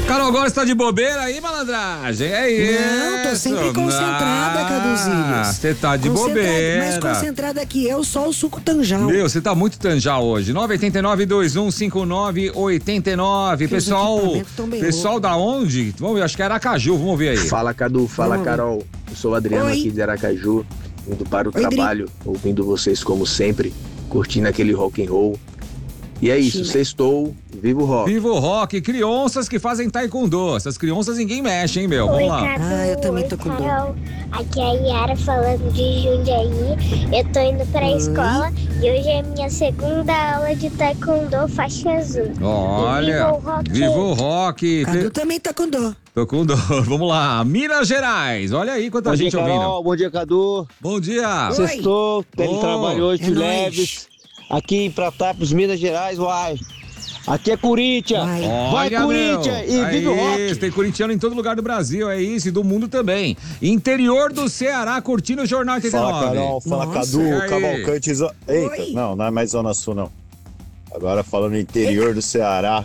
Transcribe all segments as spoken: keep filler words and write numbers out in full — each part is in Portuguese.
Carol Góes tá de bobeira aí, malandragem? É isso. Não, tô sempre concentrada, ah, Caduzilhos. Você tá de Concentrada, bobeira. mais concentrada que eu, só o suco Tanjal. Meu, você tá muito Tanjal hoje. nove oito nove, dois um cinco nove oito nove. Pessoal, pessoal da onde? Vamos ver, acho que é Aracaju, vamos ver aí. Fala, Cadu, fala, Vamos Carol. Eu sou o Adriano Oi. aqui de Aracaju, indo para o Oi, trabalho, ouvindo vocês como sempre, curtindo aquele rock and roll. E é isso, Chile. sextou, viva o rock. Viva o rock, crianças que fazem taekwondo. Essas crianças ninguém mexe, hein, meu? Vamos Oi, lá. Cadu. Ah, eu também tô Oi, com dor. Carol. Aqui é a Yara falando de Jundiaí. Eu tô indo pra Oi. escola e hoje é minha segunda aula de taekwondo faixa azul. Olha, E viva o rock. viva o rock. Cadu também tá com dor. Tô com dor. Vamos lá. Minas Gerais. Olha aí quanta Bom gente dia, Carol. ouvindo. Bom dia, Cadu. Bom dia. Oi. Sextou, Oi. teletrabalho hoje É de nóis. leves. Aqui em Pratápolis, Minas Gerais, uai. Aqui é Corinthians. Vai. Vai, Olha, Corinthians. meu. E vive o É rock. isso, tem corintiano em todo lugar do Brasil, é isso, e do mundo também. Interior do Ceará, curtindo o Jornal oitenta e nove. Fala, Carol. Fala, Nossa. Cadu. E aí? Cavalcante. Zo- Eita, Oi. não, não é mais Zona Sul, não. Agora falando no interior do Ceará.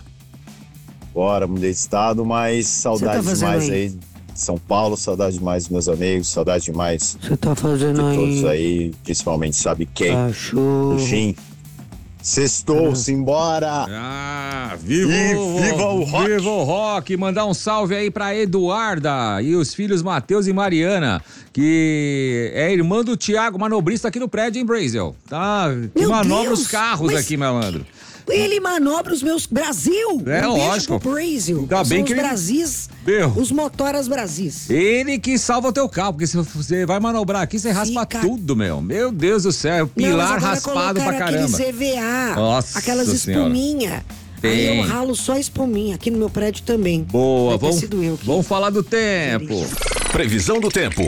Bora, mudei de estado, mas saudade fazendo demais aí? aí. de São Paulo, saudade demais dos meus amigos, saudade demais Você tá de fazendo todos aí? aí, principalmente sabe quem. Cachorro. Enfim, sextou, simbora! Ah, viva, E o, viva o rock. Viva o rock! Mandar um salve aí pra Eduarda e os filhos Matheus e Mariana, que é irmã do Thiago, manobrista aqui no prédio em Brasil. Tá? Que Meu manobra Deus, os carros mas aqui, malandro. Ele manobra os meus Brasil. É, um lógico. Beijo pro Brasil. Ainda São bem os que ele- Brasis, Meu. os motoras Brasis. Ele que salva o teu carro, porque se você vai manobrar aqui, você raspa Fica- tudo, meu. Meu Deus do céu, pilar Não, mas agora raspado pra colocaram caramba. aqueles E V A, Nossa aquelas Senhora. espuminha. Aí Tem. eu ralo só espuminha, aqui no meu prédio também. Boa, Deve ter vamos, sido eu que- vamos falar do tempo. Previsão do tempo.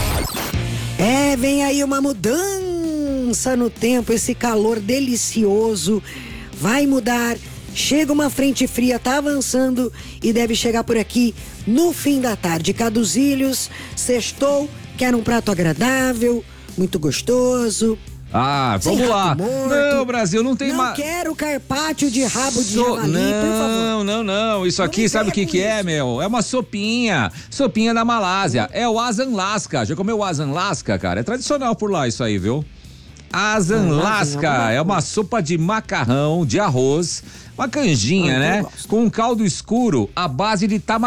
É, vem aí uma mudança no tempo, esse calor delicioso vai mudar. Chega uma frente fria, tá avançando e deve chegar por aqui no fim da tarde. Caduzilhos, sextou, quer um prato agradável, muito gostoso. Ah, vamos Sem lá. rato morto. Não, Brasil, não tem Não mais. quero carpaccio de rabo de So- javali, não, por favor. não, não. Isso Não aqui, me sabe o que venha que com é, isso. meu? É uma sopinha. Sopinha da Malásia. É o Asan Lasca. Já comeu o Asan Lasca, cara? É tradicional por lá isso aí, viu? Asan Ah, Lasca Asan é uma sopa de macarrão, de arroz, uma canjinha, Ah, então eu né? gosto. Com um caldo escuro à base de tamarão.